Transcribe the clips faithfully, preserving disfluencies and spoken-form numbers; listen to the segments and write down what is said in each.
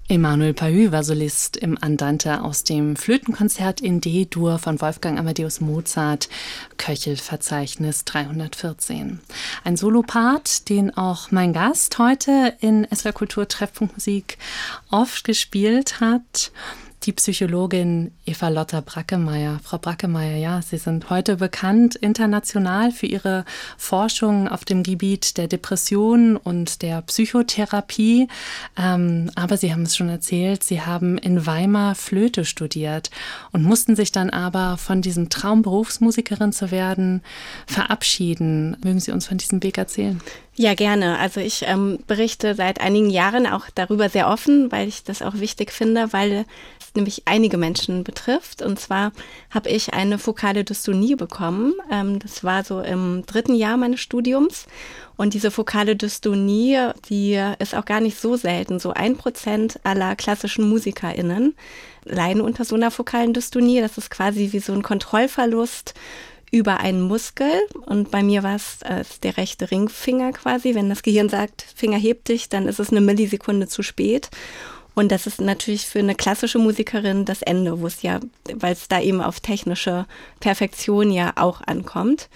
Emmanuel Pahud war Solist im Andante aus dem Flötenkonzert in D-Dur von Wolfgang Amadeus Mozart, Köchelverzeichnis dreihundertvierzehn. Ein Solopart, den auch mein Gast heute in S W R Kultur Treffpunkt Musik oft gespielt hat. Die Psychologin Eva-Lotta Brackemeyer. Frau Brackemeyer, ja, Sie sind heute bekannt international für Ihre Forschung auf dem Gebiet der Depression und der Psychotherapie. Ähm, aber Sie haben es schon erzählt, Sie haben in Weimar Flöte studiert und mussten sich dann aber von diesem Traum, Berufsmusikerin zu werden, verabschieden. Mögen Sie uns von diesem Weg erzählen? Ja, gerne. Also ich ähm, berichte seit einigen Jahren auch darüber sehr offen, weil ich das auch wichtig finde, weil es nämlich einige Menschen betrifft. Und zwar habe ich eine fokale Dystonie bekommen. Ähm, das war so im dritten Jahr meines Studiums. Und diese fokale Dystonie, die ist auch gar nicht so selten. So ein Prozent aller klassischen MusikerInnen leiden unter so einer fokalen Dystonie. Das ist quasi wie so ein Kontrollverlust über einen Muskel, und bei mir war es äh, der rechte Ringfinger quasi. Wenn das Gehirn sagt, Finger heb dich, dann ist es eine Millisekunde zu spät. Und das ist natürlich für eine klassische Musikerin das Ende, wo es ja, weil es da eben auf technische Perfektion ja auch ankommt.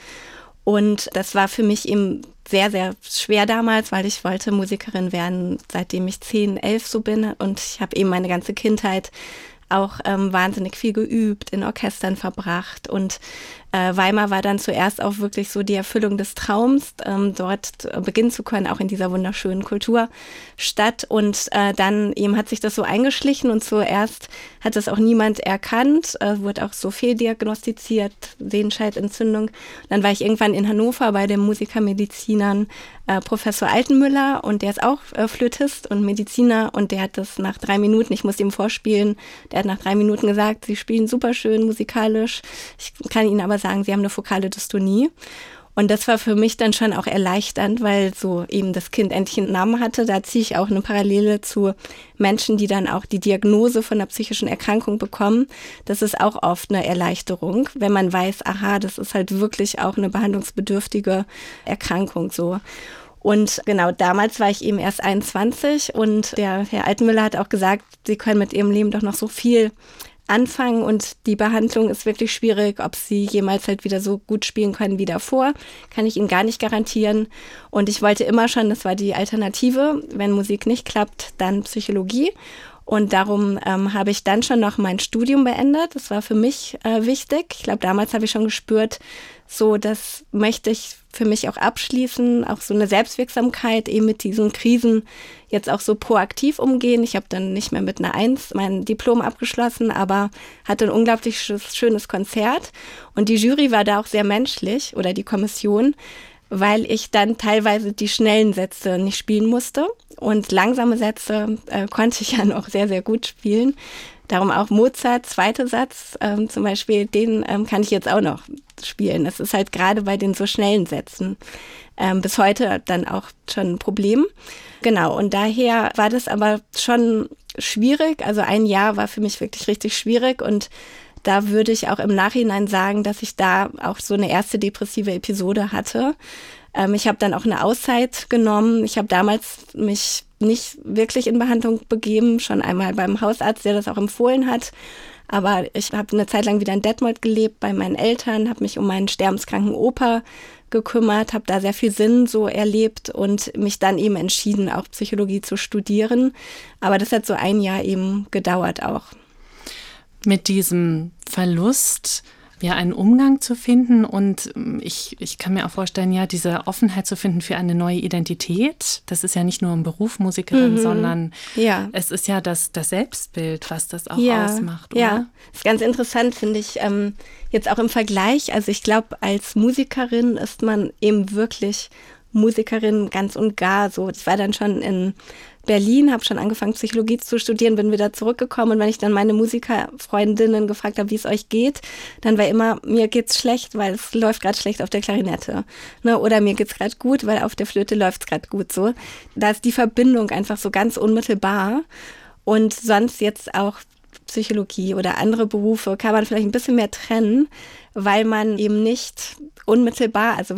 Und das war für mich eben sehr, sehr schwer damals, weil ich wollte Musikerin werden, seitdem ich zehn, elf so bin. Und ich habe eben meine ganze Kindheit auch ähm, wahnsinnig viel geübt, in Orchestern verbracht, und äh, Weimar war dann zuerst auch wirklich so die Erfüllung des Traums, ähm, dort beginnen zu können, auch in dieser wunderschönen Kulturstadt, und äh, dann eben hat sich das so eingeschlichen, und zuerst hat das auch niemand erkannt, äh, wurde auch so fehldiagnostiziert, Sehenscheidentzündung. Dann war ich irgendwann in Hannover bei den Musikermedizinern äh, Professor Altenmüller, und der ist auch äh, Flötist und Mediziner, und der hat das nach drei Minuten, ich musste ihm vorspielen, der hat nach drei Minuten gesagt, Sie spielen super schön musikalisch, ich kann Ihnen aber sagen, Sie haben eine fokale Dystonie. Und das war für mich dann schon auch erleichternd, weil so eben das Kind endlich einen Namen hatte. Da ziehe ich auch eine Parallele zu Menschen, die dann auch die Diagnose von einer psychischen Erkrankung bekommen. Das ist auch oft eine Erleichterung, wenn man weiß, aha, das ist halt wirklich auch eine behandlungsbedürftige Erkrankung so. Und genau, damals war ich eben erst einundzwanzig, und der Herr Altenmüller hat auch gesagt, Sie können mit Ihrem Leben doch noch so viel anfangen, und die Behandlung ist wirklich schwierig. Ob Sie jemals halt wieder so gut spielen können wie davor, kann ich Ihnen gar nicht garantieren. Und ich wollte immer schon, das war die Alternative, wenn Musik nicht klappt, dann Psychologie. Und darum ähm, habe ich dann schon noch mein Studium beendet. Das war für mich äh, wichtig. Ich glaube, damals habe ich schon gespürt, so, das möchte ich für mich auch abschließen, auch so eine Selbstwirksamkeit, eben mit diesen Krisen jetzt auch so proaktiv umgehen. Ich habe dann nicht mehr mit einer Eins mein Diplom abgeschlossen, aber hatte ein unglaublich schönes Konzert. Und die Jury war da auch sehr menschlich, oder die Kommission, weil ich dann teilweise die schnellen Sätze nicht spielen musste. Und langsame Sätze äh, konnte ich ja noch sehr, sehr gut spielen. Darum auch Mozart, zweiter Satz ähm, zum Beispiel, den ähm, kann ich jetzt auch noch spielen. Das ist halt gerade bei den so schnellen Sätzen ähm, bis heute dann auch schon ein Problem. Genau, und daher war das aber schon schwierig. Also ein Jahr war für mich wirklich richtig schwierig, und da würde ich auch im Nachhinein sagen, dass ich da auch so eine erste depressive Episode hatte. Ähm, ich habe dann auch eine Auszeit genommen. Ich habe damals mich nicht wirklich in Behandlung begeben, schon einmal beim Hausarzt, der das auch empfohlen hat. Aber ich habe eine Zeit lang wieder in Detmold gelebt bei meinen Eltern, habe mich um meinen sterbenskranken Opa gekümmert, habe da sehr viel Sinn so erlebt und mich dann eben entschieden, auch Psychologie zu studieren. Aber das hat so ein Jahr eben gedauert auch. Mit diesem Verlust ja einen Umgang zu finden, und ich, ich kann mir auch vorstellen, ja, diese Offenheit zu finden für eine neue Identität. Das ist ja nicht nur ein Beruf Musikerin, mhm. sondern ja. es ist ja das, das Selbstbild, was das auch ja. ausmacht, oder? Ja, das ist ganz interessant, finde ich, ähm, jetzt auch im Vergleich. Also ich glaube, als Musikerin ist man eben wirklich Musikerin ganz und gar so. Das war dann schon in Berlin, habe schon angefangen, Psychologie zu studieren, bin wieder zurückgekommen, und wenn ich dann meine Musikerfreundinnen gefragt habe, wie es euch geht, dann war immer, mir geht's schlecht, weil es läuft gerade schlecht auf der Klarinette. Ne? Oder mir geht's gerade gut, weil auf der Flöte läuft's gerade gut so. Da ist die Verbindung einfach so ganz unmittelbar, und sonst jetzt auch Psychologie oder andere Berufe kann man vielleicht ein bisschen mehr trennen, weil man eben nicht unmittelbar, also wenn ich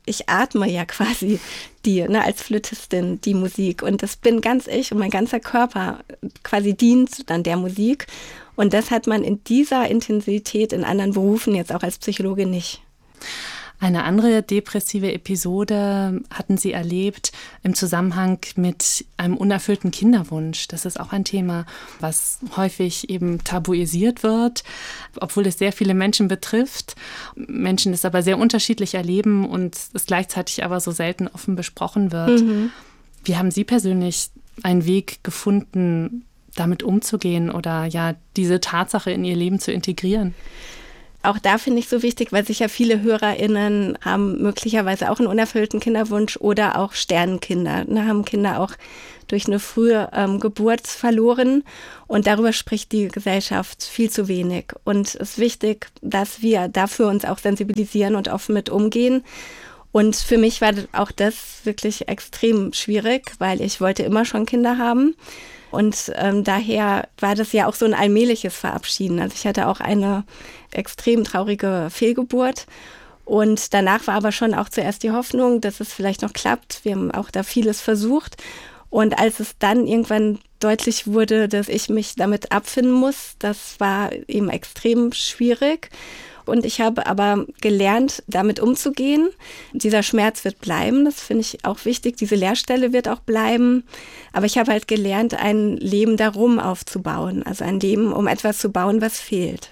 ich atme ja quasi die, ne, als Flötistin die Musik und das bin ganz ich und mein ganzer Körper quasi dient dann der Musik und das hat man in dieser Intensität in anderen Berufen jetzt auch als Psychologe nicht. Eine andere depressive Episode hatten Sie erlebt im Zusammenhang mit einem unerfüllten Kinderwunsch. Das ist auch ein Thema, was häufig eben tabuisiert wird, obwohl es sehr viele Menschen betrifft. Menschen es aber sehr unterschiedlich erleben und es gleichzeitig aber so selten offen besprochen wird. Mhm. Wie haben Sie persönlich einen Weg gefunden, damit umzugehen oder ja diese Tatsache in Ihr Leben zu integrieren? Auch da finde ich so wichtig, weil sicher viele HörerInnen haben möglicherweise auch einen unerfüllten Kinderwunsch oder auch Sternenkinder, ne, haben Kinder auch durch eine frühe ähm, Geburt verloren und darüber spricht die Gesellschaft viel zu wenig. Und es ist wichtig, dass wir dafür uns auch sensibilisieren und offen mit umgehen. Und für mich war auch das wirklich extrem schwierig, weil ich wollte immer schon Kinder haben. Und ähm, daher war das ja auch so ein allmähliches Verabschieden. Also ich hatte auch eine extrem traurige Fehlgeburt. Und danach war aber schon auch zuerst die Hoffnung, dass es vielleicht noch klappt. Wir haben auch da vieles versucht. Und als es dann irgendwann deutlich wurde, dass ich mich damit abfinden muss, das war eben extrem schwierig. Und ich habe aber gelernt, damit umzugehen. Dieser Schmerz wird bleiben, das finde ich auch wichtig. Diese Leerstelle wird auch bleiben. Aber ich habe halt gelernt, ein Leben darum aufzubauen. Also ein Leben, um etwas zu bauen, was fehlt.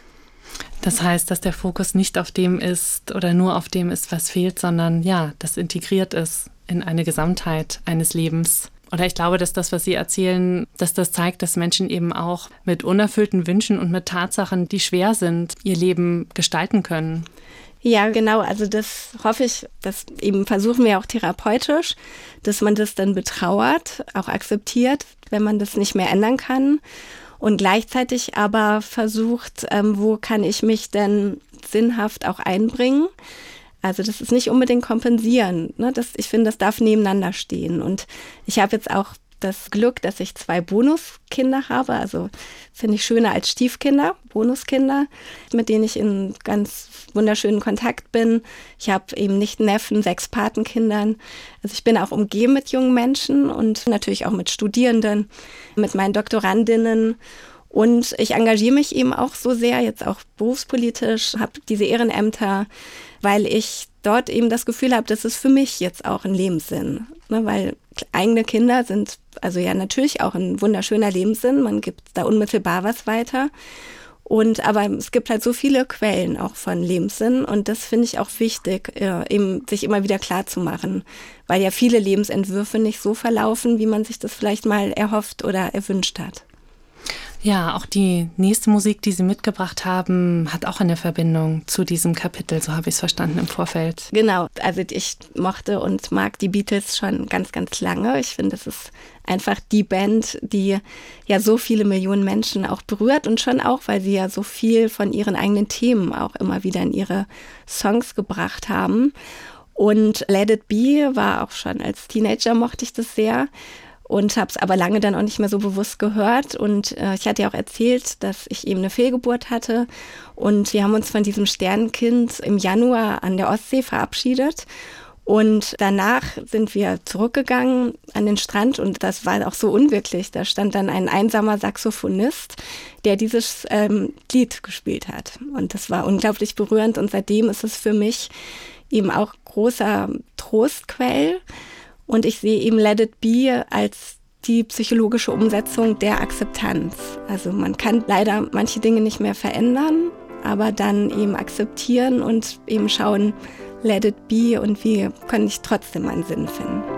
Das heißt, dass der Fokus nicht auf dem ist oder nur auf dem ist, was fehlt, sondern ja, das integriert ist in eine Gesamtheit eines Lebens. Oder ich glaube, dass das, was Sie erzählen, dass das zeigt, dass Menschen eben auch mit unerfüllten Wünschen und mit Tatsachen, die schwer sind, ihr Leben gestalten können. Ja, genau. Also das hoffe ich, das eben versuchen wir auch therapeutisch, dass man das dann betrauert, auch akzeptiert, wenn man das nicht mehr ändern kann. Und gleichzeitig aber versucht, ähm, wo kann ich mich denn sinnhaft auch einbringen? Also das ist nicht unbedingt kompensieren. Ne? Das, ich finde, das darf nebeneinander stehen. Und ich habe jetzt auch das Glück, dass ich zwei Bonuskinder habe. Also finde ich schöner als Stiefkinder, Bonuskinder, mit denen ich in ganz wunderschönen Kontakt bin. Ich habe eben nicht Neffen, sechs Patenkindern. Also ich bin auch umgeben mit jungen Menschen und natürlich auch mit Studierenden, mit meinen Doktorandinnen. Und ich engagiere mich eben auch so sehr, jetzt auch berufspolitisch, habe diese Ehrenämter, weil ich dort eben das Gefühl habe, das ist für mich jetzt auch ein Lebenssinn. Ne, weil eigene Kinder sind also ja natürlich auch ein wunderschöner Lebenssinn, man gibt da unmittelbar was weiter. Und aber es gibt halt so viele Quellen auch von Lebenssinn und das finde ich auch wichtig, äh, eben sich immer wieder klar zu machen, weil ja viele Lebensentwürfe nicht so verlaufen, wie man sich das vielleicht mal erhofft oder erwünscht hat. Ja, auch die nächste Musik, die Sie mitgebracht haben, hat auch eine Verbindung zu diesem Kapitel, so habe ich es verstanden im Vorfeld. Genau, also ich mochte und mag die Beatles schon ganz, ganz lange. Ich finde, es ist einfach die Band, die ja so viele Millionen Menschen auch berührt und schon auch, weil sie ja so viel von ihren eigenen Themen auch immer wieder in ihre Songs gebracht haben. Und Let It Be war auch schon als Teenager, mochte ich das sehr. Und habe es aber lange dann auch nicht mehr so bewusst gehört. Und äh, ich hatte ja auch erzählt, dass ich eben eine Fehlgeburt hatte. Und wir haben uns von diesem Sternenkind im Januar an der Ostsee verabschiedet. Und danach sind wir zurückgegangen an den Strand und das war auch so unwirklich. Da stand dann ein einsamer Saxophonist, der dieses ähm, Lied gespielt hat. Und das war unglaublich berührend. Und seitdem ist es für mich eben auch großer Trostquell. Und ich sehe eben Let It Be als die psychologische Umsetzung der Akzeptanz. Also man kann leider manche Dinge nicht mehr verändern, aber dann eben akzeptieren und eben schauen, Let It Be und wie kann ich trotzdem einen Sinn finden.